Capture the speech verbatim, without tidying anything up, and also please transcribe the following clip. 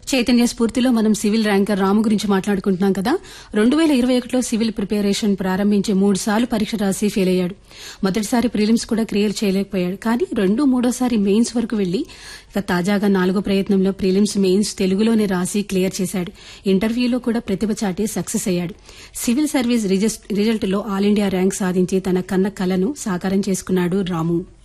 చైతన్య స్ఫూర్తిలో మనం civil ranker రాము గురించి మాట్లాడుకుంటున్నాం కదా. రెండు వేల ఇరవై ఒకటిలో సివిల్ ప్రిపరేషన్ ప్రారంభించి మూడు సార్లు పరీక్ష రాసి ఫెయిల్ అయ్యాడు. మొదటిసారి ప్రిలిమ్స్ కూడా క్లియర్ చేయలేకపోయాడు. కానీ రెండు మూడోసారి మెయిన్స్ వరకు వెళ్లి ఇక తాజాగా నాలుగో ప్రయత్నంలో ప్రిలిమ్స్ మెయిన్స్ తెలుగులోనే రాసి క్లియర్ చేశాడు. ఇంటర్వ్యూలో కూడా ప్రతిభ చాటి సక్సెస్ అయ్యాడు. సివిల్ సర్వీస్ రిజల్ట్ లో ఆల్ ఇండియా ర్యాంక్ సాధించి తన కన్న కలను సాకారం చేసుకున్నాడు రాము.